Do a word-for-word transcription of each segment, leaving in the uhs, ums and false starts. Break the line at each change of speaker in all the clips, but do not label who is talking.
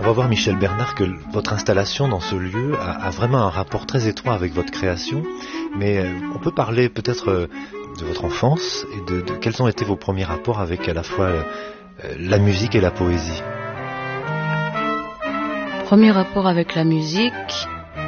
On va voir, Michel Bernard, que votre installation dans ce lieu a, a vraiment un rapport très étroit avec votre création. Mais euh, on peut parler peut-être euh, de votre enfance et de, de quels ont été vos premiers rapports avec à la fois euh, la musique et la poésie.
Premier rapport avec la musique,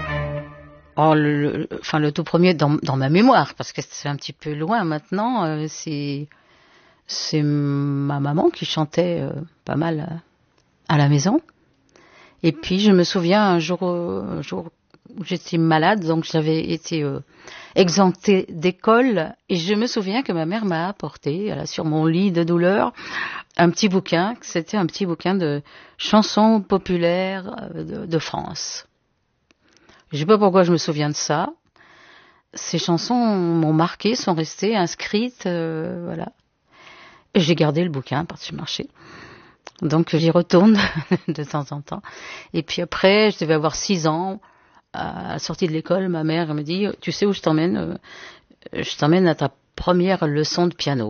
oh, le, le, enfin le tout premier dans, dans ma mémoire, parce que c'est un petit peu loin maintenant, euh, c'est, c'est ma maman qui chantait euh, pas mal euh, à la maison. Et puis je me souviens un jour, un jour où j'étais malade, donc j'avais été euh, exemptée d'école, et je me souviens que ma mère m'a apporté, là, sur mon lit de douleur, un petit bouquin, c'était un petit bouquin de chansons populaires de, de France. Je sais pas pourquoi je me souviens de ça. Ces chansons m'ont marqué, sont restées inscrites, euh, voilà. Et j'ai gardé le bouquin parce que je marchais. Donc j'y retourne de temps en temps. Et puis après, je devais avoir six ans. À la sortie de l'école, ma mère me dit « Tu sais où je t'emmène ? Je t'emmène à ta première leçon de piano. »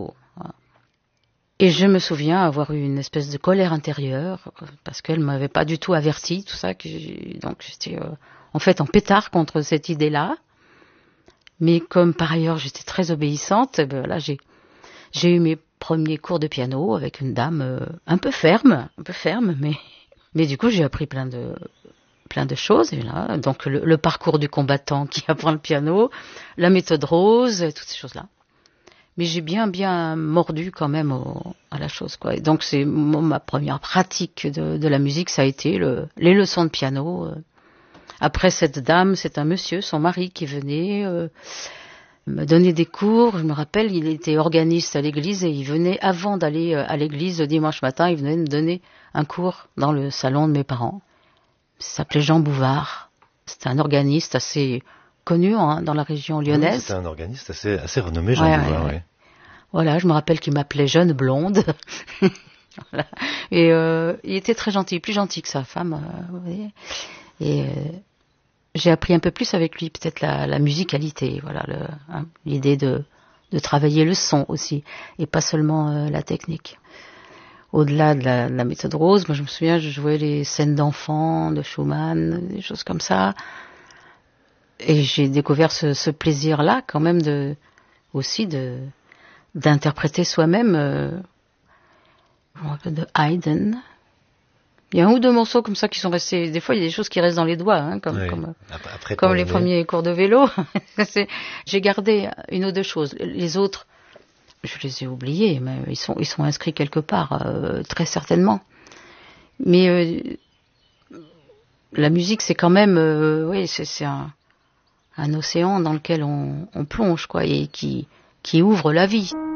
Et je me souviens avoir eu une espèce de colère intérieure parce qu'elle ne m'avait pas du tout averti, tout ça. Que j'ai... Donc j'étais euh, en fait en pétard contre cette idée-là. Mais comme par ailleurs j'étais très obéissante, ben là j'ai j'ai eu mes premiers cours de piano avec une dame euh, un peu ferme, un peu ferme, mais mais du coup j'ai appris plein de plein de choses. Et là, donc le, le parcours du combattant qui apprend le piano, la méthode Rose, toutes ces choses-là. Mais j'ai bien bien mordu quand même au, à la chose, quoi. Et donc c'est mon, ma première pratique de, de la musique, ça a été le, les leçons de piano. Après cette dame, c'est un monsieur, son mari, qui venait euh, me donner des cours. Je me rappelle, il était organiste à l'église et il venait, avant d'aller à l'église le dimanche matin, il venait me donner un cours dans le salon de mes parents. Il s'appelait Jean Bouvard. C'était un organiste assez connu hein, dans la région lyonnaise.
Oui, c'était un organiste assez, assez renommé, Jean
ouais,
Bouvard,
ouais,
oui.
Voilà, je me rappelle qu'il m'appelait Jeune Blonde. Voilà. Et euh, il était très gentil, plus gentil que sa femme. Euh, vous voyez. Et euh, j'ai appris un peu plus avec lui, peut-être la, la musicalité, voilà, le, hein, l'idée de, de travailler le son aussi, et pas seulement euh, la technique. Au-delà de la, de la méthode Rose, moi je me souviens, je jouais les scènes d'enfants, de Schumann, des choses comme ça. Et j'ai découvert ce, ce plaisir-là, quand même, de, aussi de, d'interpréter soi-même, euh, je me rappelle de Haydn. Il y a un ou deux morceaux comme ça qui sont restés. Des fois, il y a des choses qui restent dans les doigts, hein, comme,
oui.
comme,
Après,
comme les premiers cours de vélo. C'est, j'ai gardé une ou deux choses. Les autres, je les ai oubliés, mais ils sont, ils sont inscrits quelque part, euh, très certainement. Mais euh, la musique, c'est quand même, euh, oui, c'est, c'est un, un océan dans lequel on, on plonge, quoi, et qui, qui ouvre la vie.